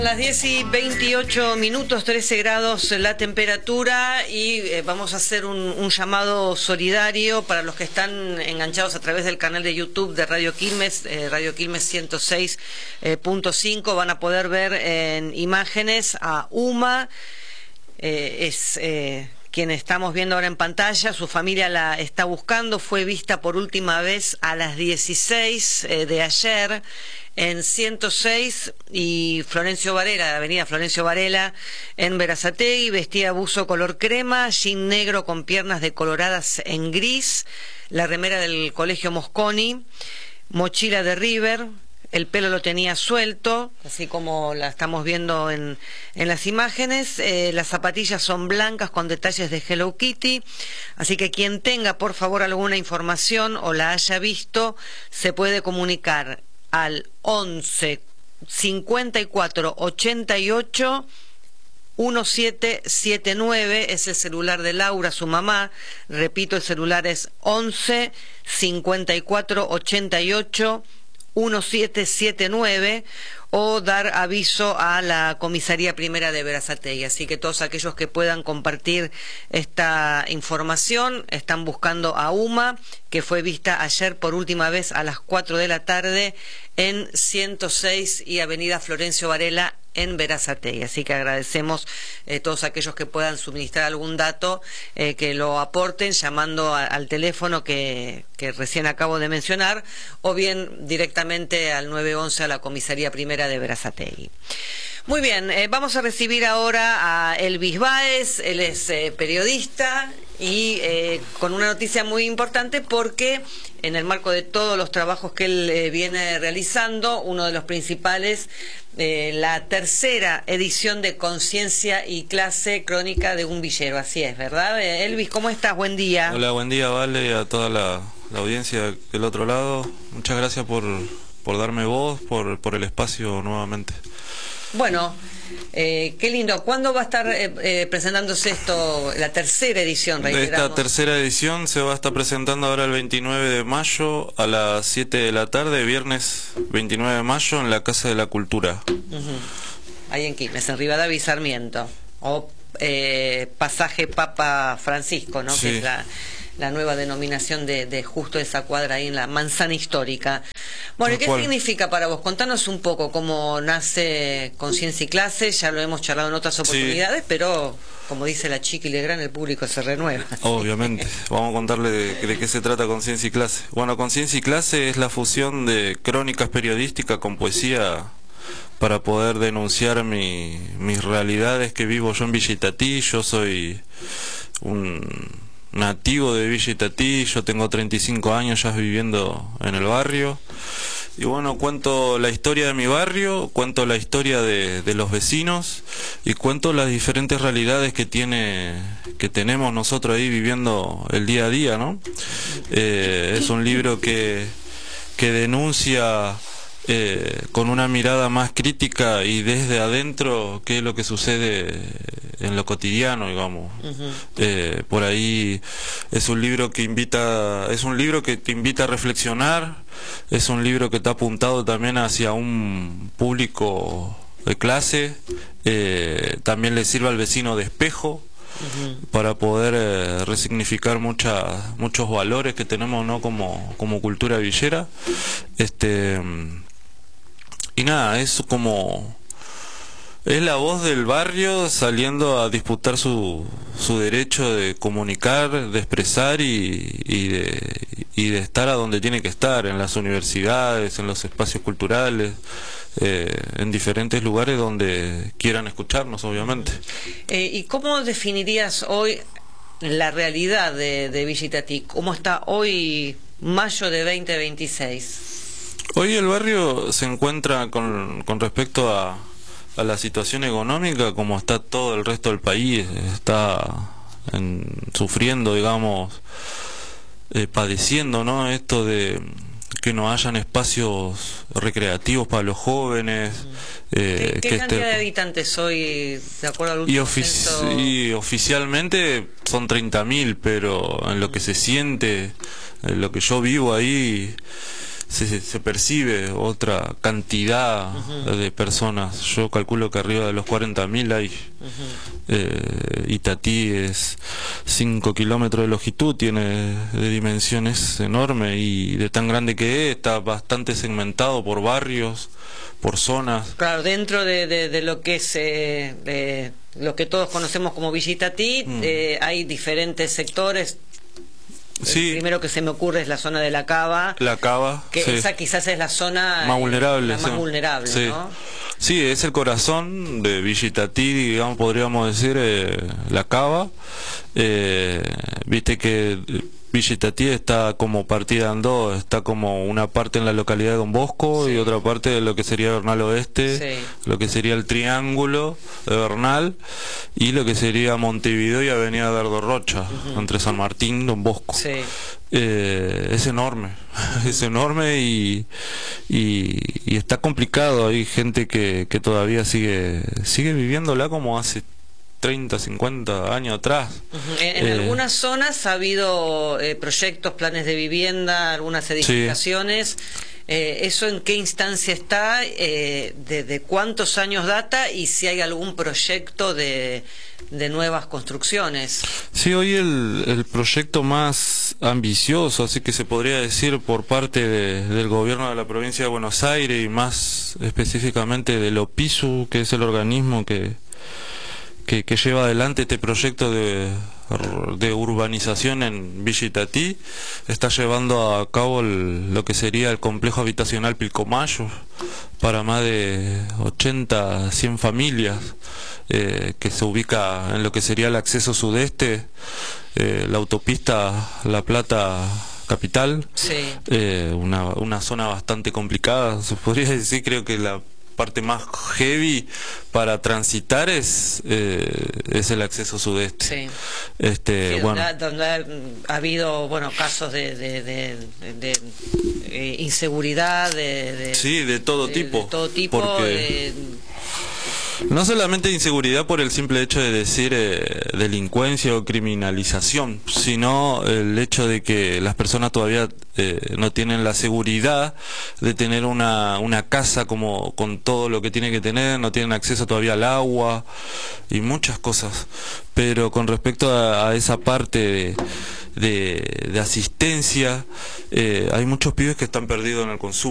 Las 10:28, 13 grados la temperatura y vamos a hacer un llamado solidario para los que están enganchados a través del canal de YouTube de Radio Quilmes 106.5. Van a poder ver en imágenes a Uma, quien estamos viendo ahora en pantalla. Su familia la está buscando, fue vista por última vez a las 16 de ayer en 106 y Florencio Varela, avenida Florencio Varela en Berazategui, vestía buzo color crema, jean negro con piernas decoloradas en gris, la remera del colegio Mosconi, mochila de River. El pelo lo tenía suelto, así como la estamos viendo en las imágenes. Las zapatillas son blancas con detalles de Hello Kitty. Así que quien tenga, por favor, alguna información o la haya visto, se puede comunicar al 11 54 88 1779. Es el celular de Laura, su mamá. Repito, el celular es 11 54 88 1779, o dar aviso a la Comisaría Primera de Berazategui. Así que todos aquellos que puedan compartir esta información, están buscando a Uma, que fue vista ayer por última vez a las 4 de la tarde en 106 y avenida Florencio Varela en Berazategui. Así que agradecemos todos aquellos que puedan suministrar algún dato, que lo aporten llamando al teléfono que recién acabo de mencionar, o bien directamente al 911 a la Comisaría Primera de Berazategui. Muy bien, vamos a recibir ahora a Elvis Báez. Él es periodista y con una noticia muy importante, porque en el marco de todos los trabajos que él viene realizando, uno de los principales, la tercera edición de Conciencia y Clase, crónica de un villero. Así es, ¿verdad? Elvis, ¿cómo estás? Buen día. Hola, buen día, Vale, y a toda la audiencia del otro lado. Muchas gracias por darme voz, por el espacio nuevamente. Bueno, qué lindo. ¿Cuándo va a estar presentándose esto, la tercera edición, reiteramos? Esta tercera edición se va a estar presentando ahora el 29 de mayo a las 7 de la tarde, viernes 29 de mayo, en la Casa de la Cultura. Ahí en Quilmes, en Rivadavia y Sarmiento. O Pasaje Papa Francisco, ¿no? Sí. Que es la nueva denominación de justo esa cuadra ahí en la manzana histórica. Bueno, ¿qué significa para vos? Contanos un poco cómo nace Conciencia y Clase. Ya lo hemos charlado en otras oportunidades, sí, pero como dice la Chiqui Legrand, el público se renueva. Obviamente. Vamos a contarle de qué se trata Conciencia y Clase. Bueno, Conciencia y Clase es la fusión de crónicas periodísticas con poesía para poder denunciar mis realidades que vivo yo en Villa Itatí. Yo soy un nativo de Villa Itatí, yo tengo 35 años ya viviendo en el barrio, y bueno, cuento la historia de mi barrio, cuento la historia de los vecinos, y cuento las diferentes realidades que tenemos nosotros ahí viviendo el día a día, ¿no? Es un libro que denuncia con una mirada más crítica y desde adentro qué es lo que sucede en lo cotidiano, digamos. Por ahí es un libro que te invita a reflexionar, es un libro que está apuntado también hacia un público de clase, también le sirve al vecino de espejo, para poder resignificar muchos valores que tenemos, ¿no? como cultura villera. Y nada, es la voz del barrio saliendo a disputar su derecho de comunicar, de expresar y de estar a donde tiene que estar, en las universidades, en los espacios culturales, en diferentes lugares donde quieran escucharnos, obviamente. ¿Y cómo definirías hoy la realidad de Villa Itatí? ¿Cómo está hoy, mayo de 2026? Hoy el barrio se encuentra con respecto a la situación económica, como está todo el resto del país, está sufriendo, digamos, padeciendo, ¿no? Esto de que no hayan espacios recreativos para los jóvenes. ¿Qué cantidad de habitantes hoy, de acuerdo al último censo? Y oficialmente son 30.000, pero en lo que se siente, en lo que yo vivo ahí, se percibe otra cantidad de personas. Yo calculo que arriba de los 40.000 hay. Itatí es 5 kilómetros de longitud, tiene de dimensiones enormes, y de tan grande que es, está bastante segmentado por barrios, por zonas. Claro, dentro de lo que es lo que todos conocemos como Villa Itatí, hay diferentes sectores. Sí. El primero que se me ocurre es la zona de la Cava. La Cava, que sí. Esa quizás es la zona más vulnerable, la más vulnerable, sí. ¿no? Sí, es el corazón de Villa Itatí, digamos, podríamos decir, la Cava. Viste que Villa Itatí está como partida en dos, está como una parte en la localidad de Don Bosco, sí, y otra parte de lo que sería Bernal Oeste, sí, lo que sería el triángulo de Bernal, y lo que sería Montevideo y Avenida Verdo Rocha, entre San Martín y Don Bosco. Sí. Es enorme, es enorme, y está complicado. Hay gente que todavía sigue viviéndola como hace 30, 50 años atrás. En algunas zonas ha habido proyectos, planes de vivienda, algunas edificaciones. Sí. ¿Eso en qué instancia está? ¿De cuántos años data? Y si hay algún proyecto de nuevas construcciones. Sí, hoy el proyecto más ambicioso, así que se podría decir, por parte del gobierno de la provincia de Buenos Aires, y más específicamente del OPISU, que es el organismo que lleva adelante este proyecto de urbanización en Villa Itatí, está llevando a cabo lo que sería el complejo habitacional Pilcomayo para más de 80, 100 familias, que se ubica en lo que sería el acceso sudeste, la autopista La Plata Capital. Sí. Una zona bastante complicada, se podría decir. Creo que la parte más heavy para transitar es el acceso sudeste. Sí. Sí, bueno, donde ha habido casos de inseguridad, sí, de todo tipo. De todo tipo. Porque no solamente inseguridad por el simple hecho de decir delincuencia o criminalización, sino el hecho de que las personas todavía no tienen la seguridad de tener una casa como con todo lo que tiene que tener, no tienen acceso todavía al agua y muchas cosas. Pero con respecto a esa parte de asistencia, hay muchos pibes que están perdidos en el consumo.